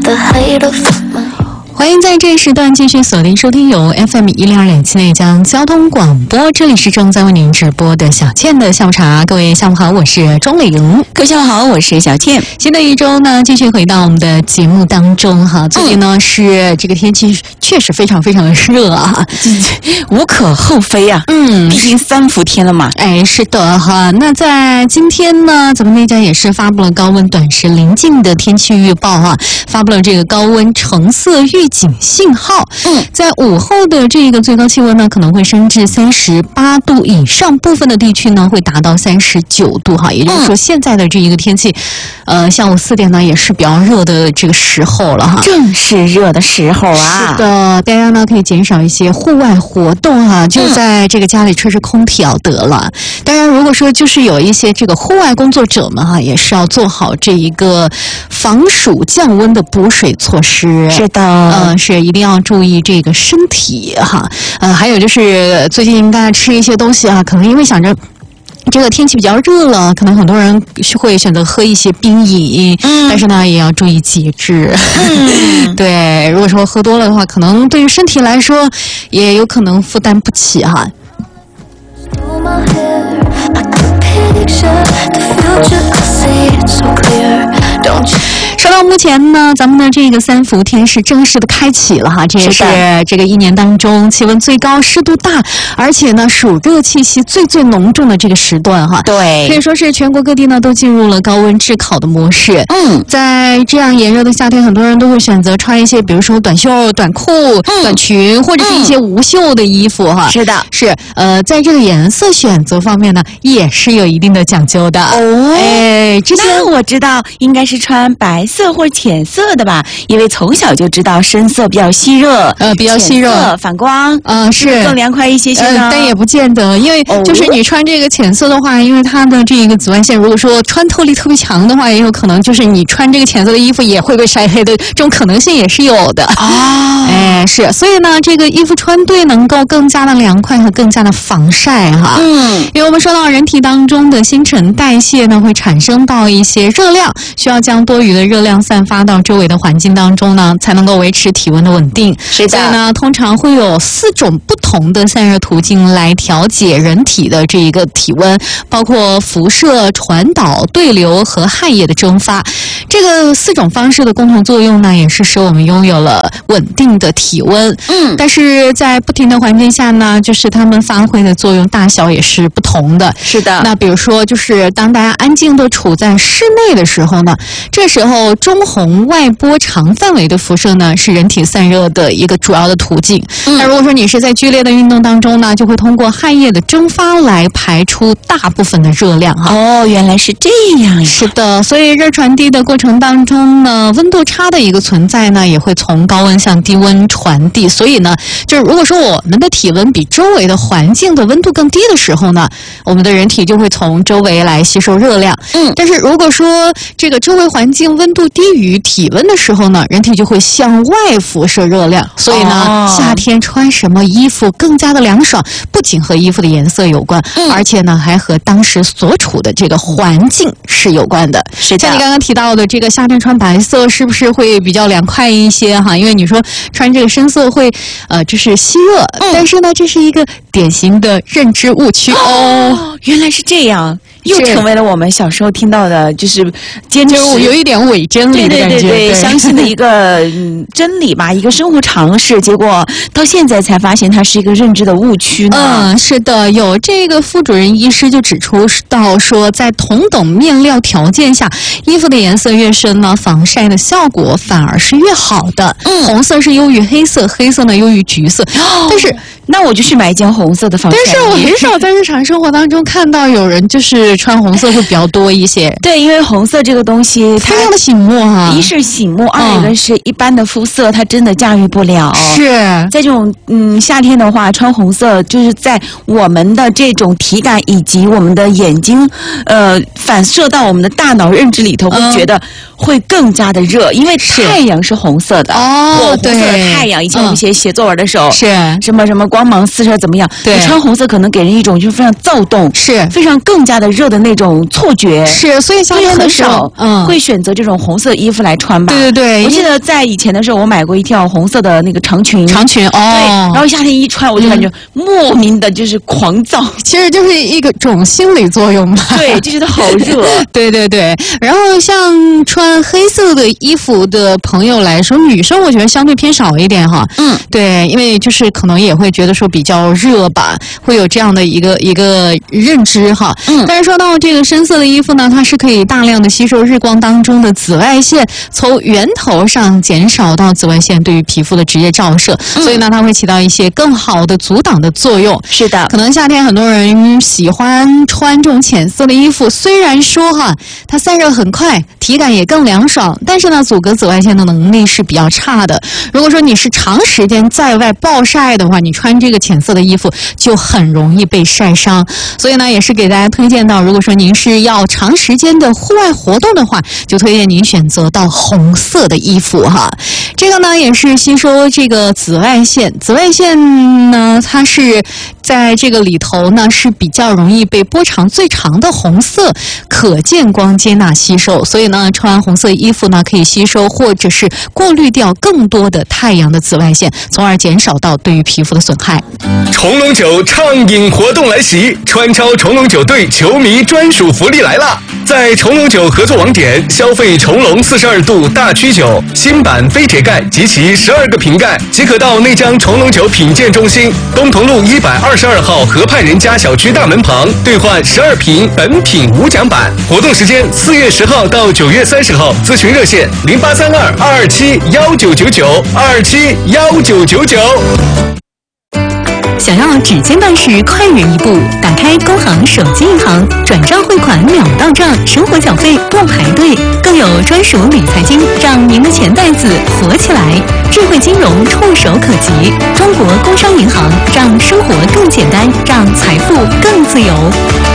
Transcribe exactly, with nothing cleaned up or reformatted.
the height of my 欢迎在这一时段继续锁定收听由 F M 一零二点七内江交通广播，这里是正在为您直播的小倩的下午茶。各位下午好，我是钟玲。 各位下午好，我是小倩。 新的一周呢，继续回到我们的节目当中哈。最近呢、嗯、是这个天气确实非常非常的热啊， 无可厚非啊。嗯，毕竟三伏天了嘛。 哎，是的哈。那在今天呢，咱们内江也是发布了高温短时临近的天气预报哈，发布了这个高温橙色预警信号。嗯，在午后的这个最高气温呢，可能会升至三十八度以上，部分的地区呢会达到三十九度哈。也就是说，现在的这一个天气，呃，下午四点呢也是比较热的这个时候了哈， 正是热的时候啊。 是的，大家呢可以减少一些户外活动哈，就在这个家里吹吹空调得了。当然，如果说就是有一些这个户外工作者们哈，也是要做好这一个防暑降温的补水措施。 是的， 呃，是一定要注意这个身体哈。呃，还有就是最近大家吃一些东西啊，可能因为想着这个天气比较热了，可能很多人会选择喝一些冰饮，嗯、但是呢，也要注意节制。嗯、对，如果说喝多了的话，可能对于身体来说，也有可能负担不起哈。说到目前呢，咱们的这个三伏天是正式的开启了哈，这也是这个一年当中气温最高、湿度大，而且呢暑热气息最最浓重的这个时段哈。 对， 可以说是全国各地呢都进入了高温炙烤的模式。嗯，在这样炎热的夏天，很多人都会选择穿一些，比如说短袖、短裤、嗯、短裙，或者是一些无袖的衣服哈。 是的， 是呃，在这个颜色选择方面呢，也是有一定的讲究的。 哦， 哎，之前我知道应该是穿白色或者浅色的吧，因为从小就知道深色比较吸热， 呃，比较吸热， 反光， 呃，是更凉快一些些呢、 呃。但也不见得，因为就是你穿这个浅色的话，因为它的这个紫外线，如果说穿透力特别强的话，也有可能就是你穿这个浅色的衣服也会被晒黑的，这种可能性也是有的。 哦， 哎，是，所以呢，这个衣服穿对能够更加的凉快和更加的防晒哈。嗯，因为我们说到人体当中的新陈代谢呢，会产生到一些热量，需要将多余的热量散发到周围的环境当中呢，才能够维持体温的稳定。 是的， 所以呢，通常会有四种不同的散热途径来调节人体的这一个体温，包括辐射、传导、对流和汗液的蒸发。这个四种方式的共同作用呢，也是使我们拥有了稳定的体温。嗯，但是在不停的环境下呢，就是它们发挥的作用大小也是不同的。 是的， 那比如说，就是当大家安静的处在室内的时候呢，这时候中红外波长范围的辐射呢，是人体散热的一个主要的途径。嗯、那如果说你是在剧烈的运动当中呢，就会通过汗液的蒸发来排出大部分的热量哈。 哦，原来是这样。 是的，所以热传递的过程当中呢，温度差的一个存在呢，也会从高温向低温传递。所以呢，就是如果说我们的体温比周围的环境的温度更低的时候呢，我们的人体就会从周围来吸收热量。嗯，但是如果说这个周围环境温度低于体温的时候呢，人体就会向外辐射热量。所以呢，哦、夏天穿什么衣服更加的凉爽，不仅和衣服的颜色有关，嗯、而且呢，还和当时所处的这个环境是有关的。 是的， 像你刚刚提到的，这个夏天穿白色是不是会比较凉快一些哈？因为你说穿这个深色会呃，就是吸热，嗯、但是呢，这是一个典型的认知误区哦。 哦，原来是这样。又成为了我们小时候听到的，就是坚持有一点伪真理的感觉， 对对对对，相信的一个、嗯、真理吧，一个生活常识。结果到现在才发现，它是一个认知的误区呢。 嗯，是的，有这个副主任医师就指出到说，在同等面料条件下，衣服的颜色越深呢，防晒的效果反而是越好的。嗯，红色是优于黑色，黑色呢优于橘色。哦、但是那我就去买一件红色的防晒衣。 但是我很少在日常生活当中看到有人就是穿红色会比较多一些。 对，因为红色这个东西非常的醒目哈、啊， 一是醒目，二一个是一般的肤色它真的驾驭不了。 是在这种嗯夏天的话，穿红色就是在我们的这种体感以及我们的眼睛呃反射到我们的大脑认知里头，会觉得会更加的热，因为太阳是红色的哦， 对，红色的太阳。以前我们写写作文的时候， 是什么什么光芒四射怎么样？ 对， 穿红色可能给人一种就是非常躁动， 是非常更加的热热的那种错觉。 是，所以夏天的时候， 嗯，会选择这种红色衣服来穿吧。 对对对， 我记得在以前的时候，我买过一条红色的那个长裙， 长裙哦， 对，然后夏天一穿，我就感觉莫名的就是狂躁， 嗯、其实就是一个种心理作用吧。 对，就觉得好热。 对对对，然后像穿黑色的衣服的朋友来说，女生我觉得相对偏少一点哈。 嗯， 对，因为就是可能也会觉得说比较热吧，会有这样的一个一个认知哈。 嗯， 但是说到这个深色的衣服呢，它是可以大量的吸收日光当中的紫外线，从源头上减少到紫外线对于皮肤的直接照射， 嗯、 所以呢，它会起到一些更好的阻挡的作用。 是的， 可能夏天很多人喜欢穿这种浅色的衣服，虽然说哈，它散热很快，体感也更凉爽，但是呢，阻隔紫外线的能力是比较差的。如果说你是长时间在外暴晒的话，你穿这个浅色的衣服就很容易被晒伤。所以呢，也是给大家推荐到，如果说您是要长时间的户外活动的话，就推荐您选择到红色的衣服哈。这个呢，也是吸收这个紫外线，紫外线呢，它是在这个里头呢是比较容易被波长最长的红色可见光接纳吸收，所以呢，穿红色衣服呢可以吸收或者是过滤掉更多的太阳的紫外线，从而减少到对于皮肤的损害。 重龙酒畅饮活动来袭，川超重龙酒队球迷专属福利来了！在重龙酒合作网点消费重龙四十二度大曲酒新版非铁盖及其十二个瓶盖，即可到内江重龙酒品鉴中心东同路一百二十二号河畔人家小区大门旁兑换十二瓶本品无奖版。活动时间四月十号到九月三十号，咨询热线零八三二二二七幺九九九二二七幺九九九。 想要指尖办事快人一步，打开工行手机银行，转账汇款秒到账，生活缴费不排队，更有专属理财金，让您的钱袋子活起来。智慧金融触手可及，中国工商银行让生活更简单，让财富更自由。